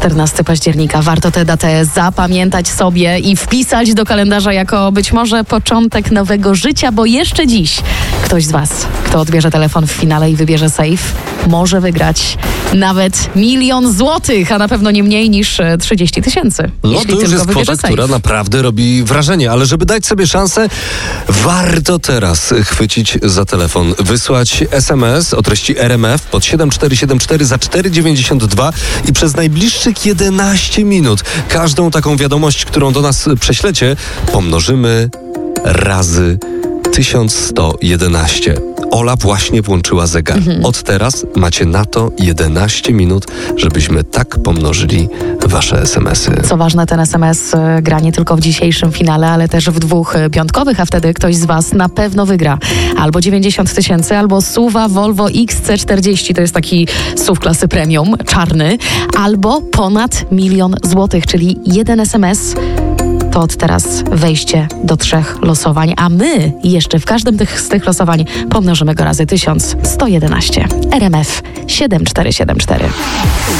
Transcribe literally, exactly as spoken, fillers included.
czternastego października. Warto tę datę zapamiętać sobie i wpisać do kalendarza jako być może początek nowego życia, bo jeszcze dziś ktoś z Was, kto odbierze telefon w finale i wybierze safe, może wygrać nawet milion złotych, a na pewno nie mniej niż trzydzieści tysięcy. No to już jest kwota, safe. która naprawdę robi wrażenie, ale żeby dać sobie szansę, warto teraz chwycić za telefon, wysłać es em es o treści er em ef pod siedem cztery siedem cztery za cztery dziewięćdziesiąt dwa i przez najbliższych jedenaście minut każdą taką wiadomość, którą do nas prześlecie, pomnożymy razy tysiąc sto jedenaście. Ola właśnie włączyła zegar. Mhm. Od teraz macie na to jedenaście minut, żebyśmy tak pomnożyli wasze es em esy. Co ważne, ten es em es gra nie tylko w dzisiejszym finale, ale też w dwóch piątkowych, a wtedy ktoś z Was na pewno wygra. Albo dziewięćdziesiąt tysięcy, albo suwa Volvo X C czterdzieści, to jest taki S U V klasy premium, czarny, albo ponad milion złotych, czyli jeden es em es. To od teraz wejście do trzech losowań, a my jeszcze w każdym tych, z tych losowań pomnożymy go razy tysiąc sto jedenaście. er em ef siedem cztery siedem cztery.